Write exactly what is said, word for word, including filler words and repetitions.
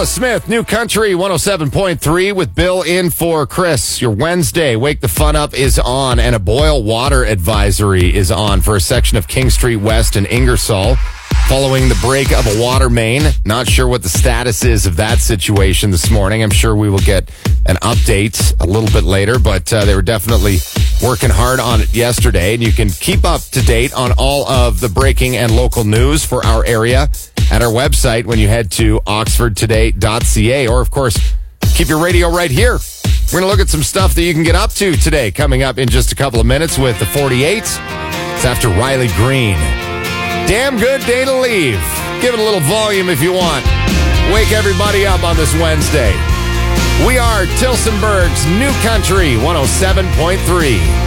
Smith, New Country one oh seven point three with Bill in for Chris. Your Wednesday, Wake the Fun Up is on, and a boil water advisory is on for a section of King Street West in Ingersoll following the break of a water main. Not sure what the status is of that situation this morning. I'm sure we will get an update a little bit later, but uh, they were definitely working hard on it yesterday, and you can keep up to date on all of the breaking and local news for our area at our website when you head to oxford today dot c a, or of course, keep your radio right here. We're going to look at some stuff that you can get up to today, coming up in just a couple of minutes with the forty-eight. It's after Riley Green. Damn good day to leave. Give it a little volume if you want. Wake everybody up on this Wednesday. We are Tilsonburg's New Country one oh seven point three.